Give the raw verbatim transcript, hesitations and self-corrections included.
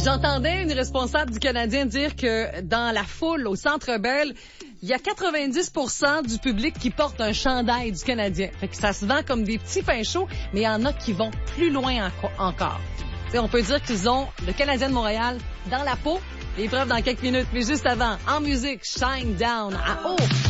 J'entendais une responsable du Canadien dire que dans la foule au Centre Bell, il y a quatre-vingt-dix pour cent du public qui porte un chandail du Canadien. Fait que ça se vend comme des petits pains chauds, mais il y en a qui vont plus loin en- encore. T'sais, on peut dire qu'ils ont le Canadien de Montréal dans la peau. L'épreuve dans quelques minutes, mais juste avant, en musique, Shine Down à haut.